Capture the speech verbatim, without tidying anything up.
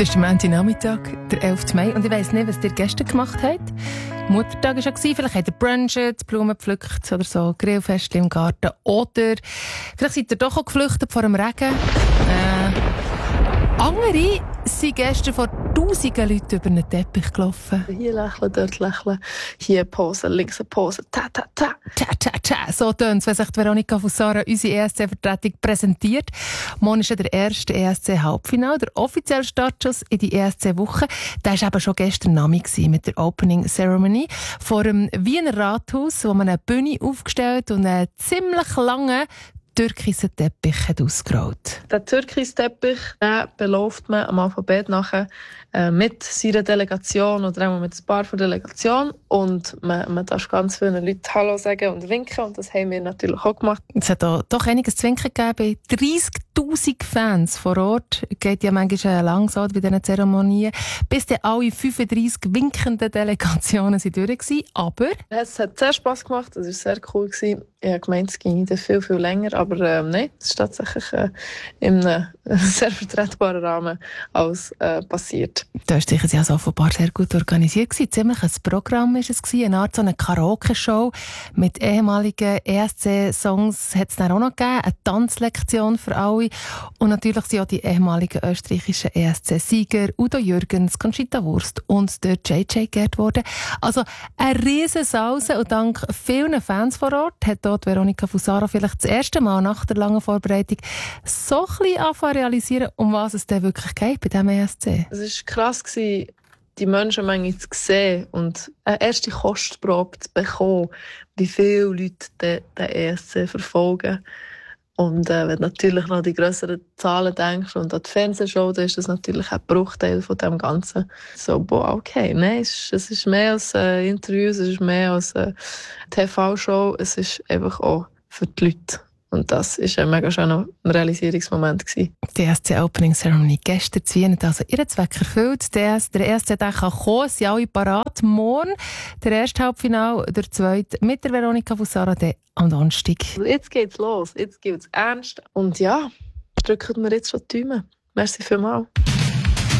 Das ist der Montagnachmittag, der elften Mai. Und ich weiss nicht, was ihr gestern gemacht habt. Muttertag war ja, vielleicht habt ihr brunchet, Blumen gepflückt oder so, Grillfest im Garten. Oder vielleicht seid ihr doch auch geflüchtet vor dem Regen. Äh, andere sind gestern vor tausenden Leuten über einen Teppich gelaufen. Hier lächeln, dort lächeln, hier Pose, links eine Pose, ta, ta, ta. Ta, ta, ta. So tönt es, wenn sich Veronika Fusara unsere E S C-Vertretung präsentiert. Morgen ist ja der erste E S C-Halbfinale, der offizielle Startschuss in die E S C-Woche. Der war eben schon gestern Nami mit der Opening Ceremony vor dem Wiener Rathaus, wo man eine Bühne aufgestellt und einen ziemlich langen türkisen Teppich hat ausgerollt. Der türkisen Teppich den beläuft man am Alphabet nachher äh, mit seiner Delegation oder auch mit ein paar von der Delegation. Und man, man darf ganz vielen Leuten Hallo sagen und winken. Und das haben wir natürlich auch gemacht. Es hat auch doch einiges zu winken gegeben. dreissigtausend Fans vor Ort. Geht ja manchmal lang so bei diesen Zeremonien. Bis dann alle fünfunddreissig winkenden Delegationen sind durch waren. Aber es hat sehr Spass gemacht. Es war sehr cool. Ich habe gemeint, es ging viel, viel länger. Aber ähm, nein, es ist tatsächlich äh, in einem sehr vertretbaren Rahmen alles äh, passiert. Da war sicher ja so offenbar sehr gut organisiert. Ziemlich ein Programm war es, eine Art so eine Karaoke-Show mit ehemaligen E S C-Songs hat es dann auch noch gegeben, eine Tanzlektion für alle und natürlich sind auch die ehemaligen österreichischen E S C-Sieger Udo Jürgens, Conchita Wurst und der J J geehrt worden. Also eine riesen Sause und dank vielen Fans vor Ort hat dort Veronika Fusara vielleicht das erste Mal nach der langen Vorbereitung so ein bisschen anfangen realisieren, um was es denn wirklich geht bei diesem E S C. Es war krass, die Menschenmenge zu sehen und eine erste Kostprobe zu bekommen, wie viele Leute den, den E S C verfolgen. Und äh, wenn du natürlich noch an die grösseren Zahlen denkst und an die Fernsehshow, dann ist das natürlich ein Bruchteil von dem Ganzen. So, boah, okay, nein, es ist, es ist mehr als äh, Interviews, es ist mehr als eine T V-Show, es ist einfach auch für die Leute. Und das war ein mega schöner Realisierungsmoment. Die E S C Opening Ceremony gestern zu Wien hat also ihren Zweck erfüllt. Der E S C kann kommen, sind alle parat. Morgen der erste Halbfinale, der zweite mit der Veronika Fusara am Donnerstag. Jetzt geht's los, jetzt geht's ernst. Und ja, drücken wir jetzt schon die Daumen. Merci vielmals.